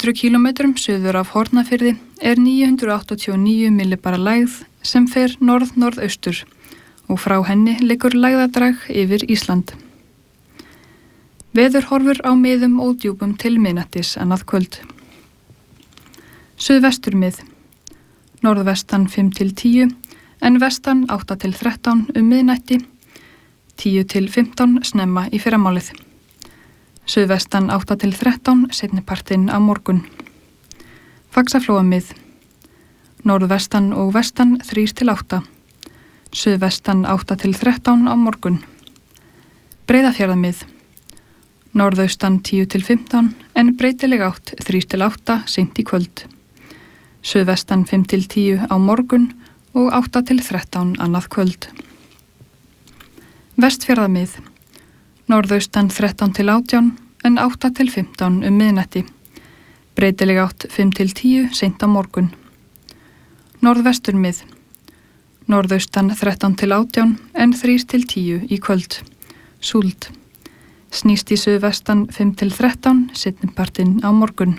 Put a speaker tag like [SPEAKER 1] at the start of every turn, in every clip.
[SPEAKER 1] 500 kílómetrum suður af Hornafirði er 989 millibara lægð sem fer norð-norðaustur og frá henni liggur lægðadrag yfir Ísland. Veðurhorfur á miðum og djúpum til miðnættis annað kvöld. Suðvesturmið, norðvestan 5 til 10 en vestan 8 til 13 miðnætti, 10 til 15 snemma í fyrramálið. Suðvestan 8 til 13 seinnipartinn á morgun. Faxaflóamið, norðvestan og vestan 3 til 8, suðvestan 8 til 13 á morgun. Breiðafjarðamið, norðaustan 10 til 15 en breytileg átt 3 til 8 seint í kvöld. Suðvestan 5 til 10 á morgun og 8 til 13 annað kvöld. Vestfjarðamið, norðaustan 13 til 18 en 8 til 15 miðnætti. Breytileg átt 5 til 10 seint á morgun. Norðvesturmið, norðaustan 13 til 18 en 3 til 10 í kvöld. Súld. Snýst í suðvestan 5 til 13 seinnipartinn á morgun.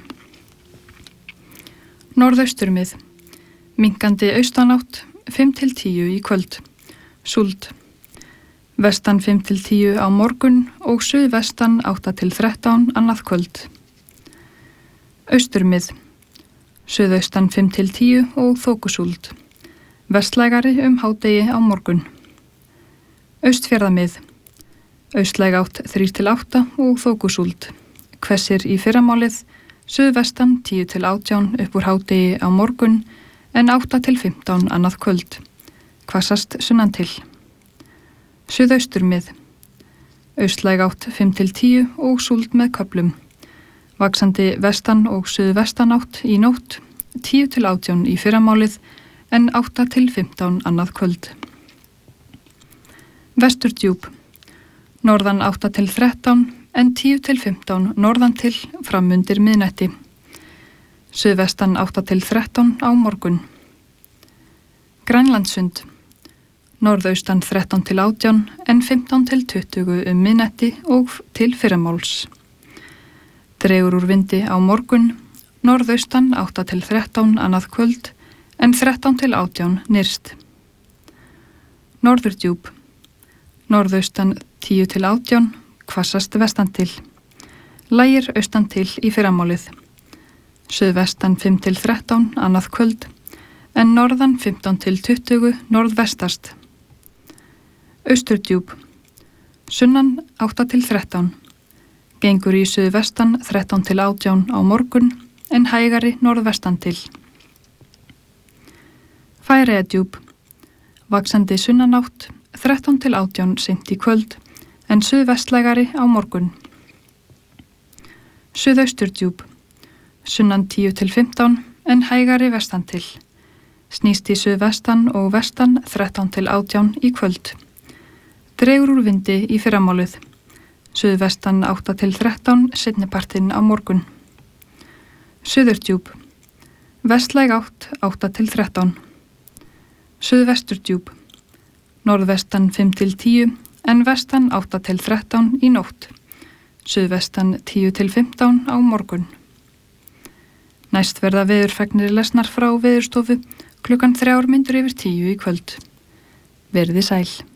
[SPEAKER 1] Norðausturmið, minkandi austanátt 5 til 10 í kvöld. Súld. Vestan 5 til 10 á morgun og suðvestan 8 til 13 annað kvöld. Austurmið, suðaustan 5 til 10 og þokusúld. Vestlægari hádegi á morgun. Austfjarðamið, austlæg átt 3 til 8 og þokusúld. Hvessir í fyrramálið, suðvestan 10 til 18 upp úr hádegi á morgun en 8 til 15 annað kvöld. Hvassast sunnan til. Suðausturmið, austlæg átt 5 til 10 og súld með köflum. Vaxandi vestan og suðvestan átt í nótt, 10 til 18 í fyrramálið en 8 til 15 annað kvöld. Vesturdjúp, norðan 8 til 13 en 10 til 15 norðan til framundir miðnætti. Suðvestan 8 til 13 á morgun. Grænlandssund, norðaustan 13 til 18 en 15 til 20 miðnætti og til fyrramáls. Dregur úr vindi á morgun, norðaustan 8 til 13 annað kvöld en 13 til 18 nyrst. Norðurdjúp, norðaustan 10 til 18, hvassast vestan til. Lægir austan til í fyrramálið. Suðvestan 5 til 13 annað kvöld en norðan 15 til 20 norðvestast. Austurdjúp, sunnan 8 til 13, gengur í suðvestan 13 til 18 á morgun en hægari norðvestan til. Færeyjadjúp, vaxandi sunnanátt 13 til 18 seint í kvöld en suðvestlægari á morgun. Suðausturdjúp, sunnan 10 til 15 en hægari vestan til. Snýst í suðvestan og vestan 13 til 18 í kvöld. Dregur úr vindi í fyrramálið. Suðvestan 8 til 13 seinnipartinn á morgun. Suðurdjúp, vestlæg átt 8 til 13. Suðvesturdjúp, norðvestan 5 til 10 en vestan 8 til 13 í nótt. Suðvestan 10 til 15 á morgun. Næst verða veðurfregnir lesnar frá Veðurstofu klukkan 9:03 í kvöld. Verið sæl.